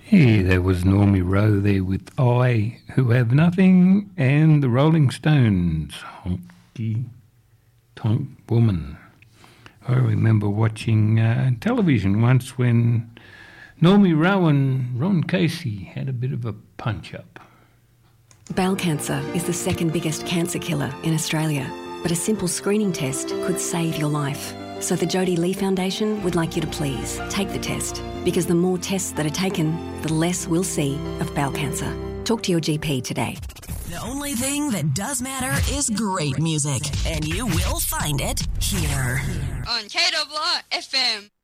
Hey, there was Normie Rowe there with I Who Have Nothing and the Rolling Stones, Honky Tonk Woman. I remember watching television once when Normie Rowe and Ron Casey had a bit of a punch-up. Bowel cancer is the second biggest cancer killer in Australia, but a simple screening test could save your life. So the Jodie Lee Foundation would like you to please take the test, because the more tests that are taken, the less we'll see of bowel cancer. Talk to your GP today. The only thing that does matter is great music, and you will find it here. On KWR FM.